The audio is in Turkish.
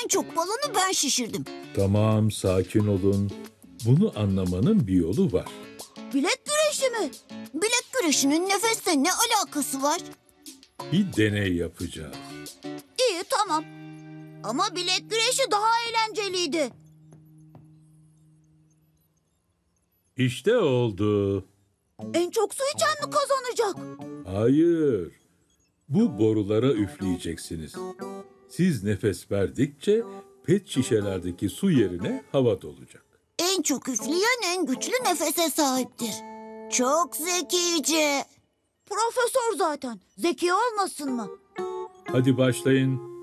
En çok balonu ben şişirdim. Tamam, sakin olun. Bunu anlamanın bir yolu var. Bilek güreşi mi? Bilek güreşinin nefesle ne alakası var? Bir deney yapacağız. İyi, tamam. Ama bilek güreşi daha eğlenceliydi. İşte oldu. En çok su içen mi kazanacak? Hayır. Bu borulara üfleyeceksiniz. Siz nefes verdikçe pet şişelerdeki su yerine hava dolacak. En çok üfleyen en güçlü nefese sahiptir. Çok zekice. Profesör zaten. Zeki olmasın mı? Hadi başlayın.